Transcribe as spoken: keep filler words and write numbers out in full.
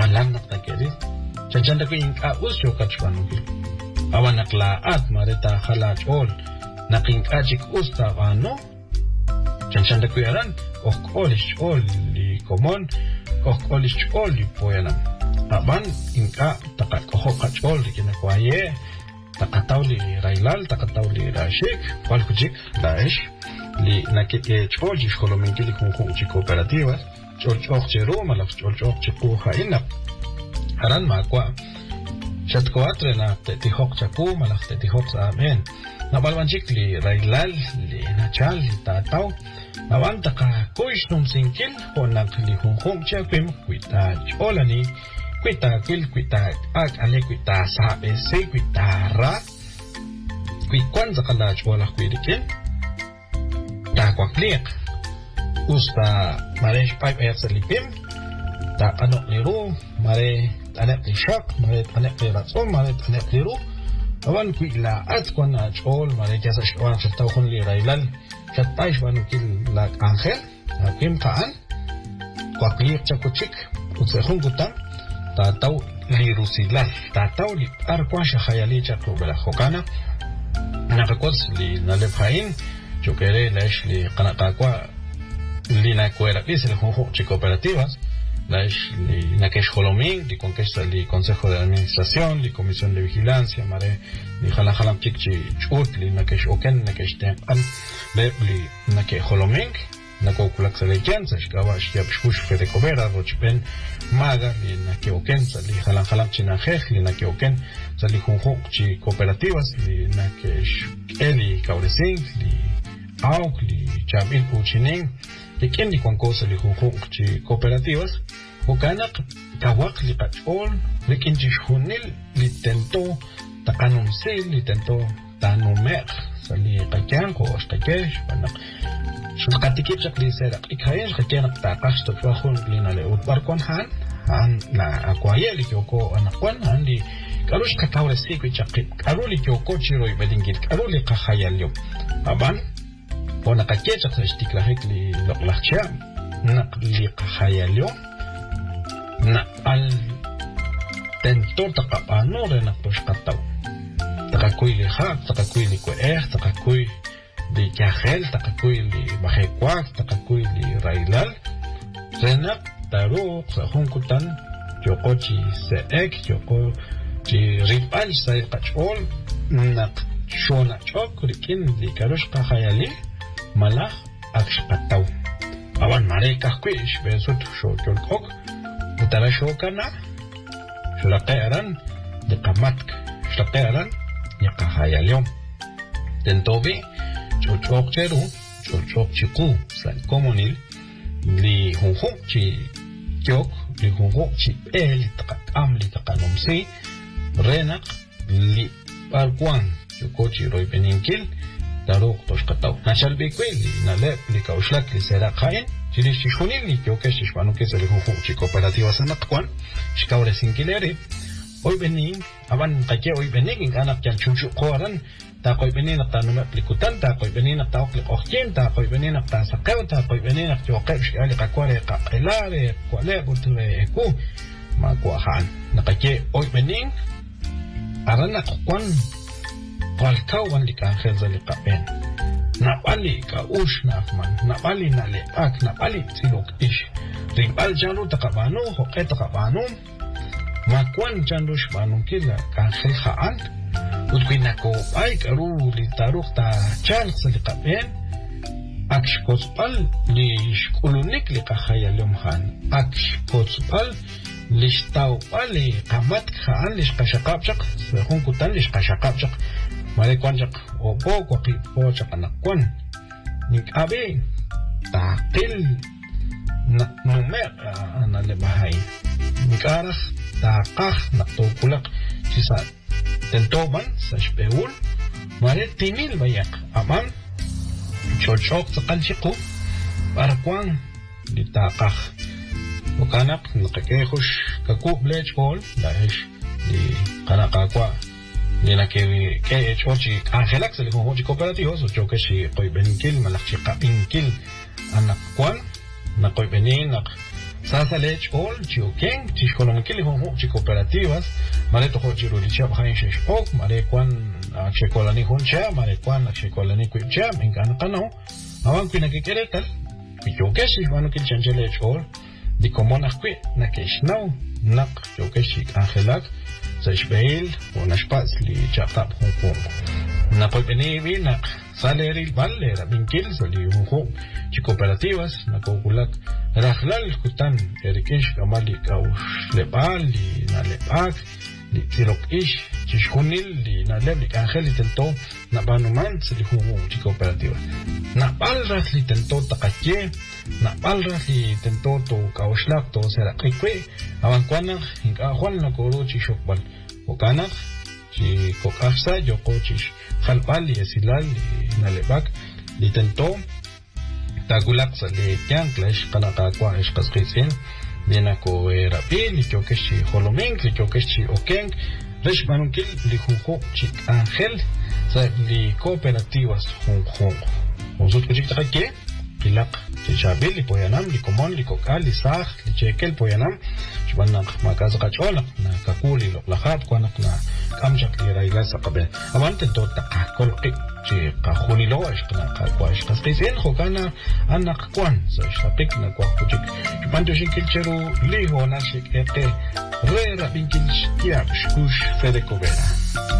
alam nak takeri chanchan da kuin ka us yo kachwanu ki awan nakla at mareta khala chol naking ajik usta ano chanchan da kuyaran ok olish oli komon ok olish oli poyanam aban inka takak kohok chol dikina kwaye takatauli railal takatauli rashik walkujik laish li nakike chol jishkolo minkili kunkuchi cooperativas chol chok cheru malak chol chok chiku haina haran makwa shatkoatre na tetihok chaku malak tetihok sa amen nabalwanchik li railal li nachal li tataw awan taka kuish num sinkil honak li kunkum chapim kuita cholani kuita kil kuita ak ale kuita sabe se kuita ra kuikwan zakala chola kuidikin ta kwaklik usta mare pipe air selipim ta anok liru mare anek lishak mare anek liratsom mare anek liru awan kuila at kwana chol mare jasa shwan shataw khun li railal chataish wanu kil lak angel akim kaan kwaklik chakuchik utsekhun gutan ta taw liru silal ta taw li arkwan shahayali chaklo bela khokana nakakos li nalebhain chukere lash li qanaqaqwa li nakuera is el juego de cooperativas lash li nakesh holoming li conquista li consejo de administración li comisión de vigilancia mare li hala halam chikchi chut li nakesh oken nakesh tempan le li nake holoming nako kulak selejenza shkawa shtiap shkush fede cobera rochpen maga li nake oken li hala halam chinajej li nake oken sali juego de cooperativas li nakesh eli kauresing li auk li chabil puchinin Ken di kwan cosa li junjun chi cooperativas o kanak kawak li kachol li kinjishunil li tento takanumsil li tento tanumer sa li kakyan ko ostakesh panak shulkatikip sak li serak ikayen kakyanak takash topshwahun li nale utbarkon han han na akwaye li kyoko anakwan han li kalush kakawre sikwi chakip kalu li kyoko chiroi bedingit kalu li kakhayalyom aban Ona kakecha tsashtik la hekli loklachia na li khayalyo na al tentor takapano re na poshkataw takakuy li hak takakuy li kueh takakuy li kahel takakuy li bahekwak takakuy li railal renak taruk sa hunkutan yokochi seek yoko chi ripal sa kachol na shona chok rikin li karosh khayali Malach akshpataw. Awan mare kahkwish besut shokol kok. Utara shokana. Shlaqeran de kamatk. Shlaqeran yakahayalyom. Tentobi chochok cheru chochok chiku san komonil li hunhuk chi kyok li hunhuk chi el takat amli takanomsi renak li parkwan chokochi roy peninkil Daruk toshkataw. Nachal bekweli nale plika ushlak li sera khain. Chili shishunil ni kyo kesh shwanu ke sele hunhu chi cooperativa sanakwan. Shkawre sinkileri. Oy benin aban kake oy benin anak yan chuchu qoran ta koy benin ta nume plikutan ta koy benin ta okli okhim ta koy benin ta sakaw ta koy benin ta yoqeb shali qakware qaqilare kwale butwe ku ma kwahan. Nakake oy benin arana kwan Walkawan li kanjel za li kapen. Napali ka ush nafman. Napali na le ak. Napali silok ish. Rigbal janru takabano. Hoke takabano. Makwan janru shbano kila kanjel haan. Utkwin nako ay karu li taruk ta chal sa li kapen. Ak shkospal li shkulunik li kahayalom han. Ak shkospal li shtawpal li kamat haan li shkashakapchak. Sehun kutan li shkashakapchak. Mare kwanjak opo kwa kipo chak anakwan. Nik abe takil na numer na lebahay. Nik aras takah naktukulak sisa tentoban sa shpeul. Mare tinil bayak aman chochok sa kanchiku parakwang di takah. Ukanak nakakekush kaku blech kol dahish di kanakakwa. Nina que que chochi angelak se le hoji cooperativos o choque si koy benkil malak si kapinkil anak kwan na koy benin nak Sasa lech all chioken chishkolomikili honho chi cooperativas mare to hochiru licha bhain shesh ok mare kwan chekolani honcha mare kwan chekolani kucha mingan kano awan kwina ke kerekal kuyokeshi wanu kil chanjele all di komona kwi na keshnau nak yokeshi angelak zashbeil onashpas li chaqtab honko na polpeni vina saleri valle rabinkil soli honho chi cooperativas na kokulak Rahlal kutan erikish kamali kaush lepali na lepak li tirokish chishkunil li na lebli angel tento na banuman li humu chi cooperativa na balras li tento takache na balras li tento to kaushlak to sera kikwe awan kwana hinka juan na koro chi shokbal okana chi kokafsa yoko chi khalpali esilal na lepak li tento Tagulak sa li tiangklash kanaka kwa ish kaskitsin Dina ko rapi li kyokeshi holoming li kyokeshi okeng Resh manunkil li junjo chik angel sa li cooperativas junjo Onsut kuchik takake Kilak li shabil li poyanam li komon li kokal li sah li chekel poyanam Shbanak makazakacholak na kakuli lok lakab kwanak na kamjak li railas sa kabe Awante to takakolki chi kahuni lo ish kana kakwa ish kaskitsin Hokana anak kwan sa ish tapik na kwa kuchik Shbanto shinkil cheru li ho nashik ete Re rabinkil shkiab shkush fede kobera